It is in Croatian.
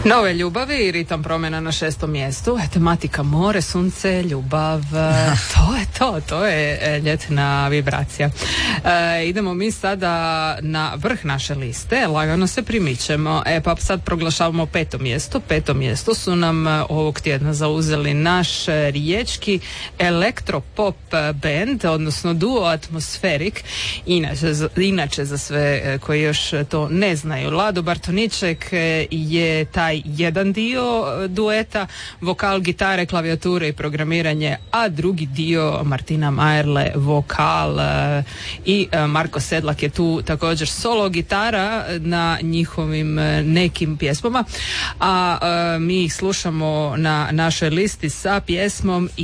Nove ljubavi i ritam promjena na 6. mjestu. Tematika more, sunce, ljubav. To je ljetna vibracija. Idemo mi sada na vrh naše liste. Lagano se primičemo. Pa sad proglašavamo 5. mjesto. 5. mjesto su nam ovog tjedna zauzeli naš riječki elektropop band, odnosno duo Atmosferik. Inače za sve koji još to ne znaju, Lado Bartoniček je taj jedan dio dueta, vokal, gitare, klavijature i programiranje, a drugi dio Martina Majerle, vokal, i Marko Sedlak je tu također solo gitara na njihovim nekim pjesmama, a mi ih slušamo na našoj listi sa pjesmom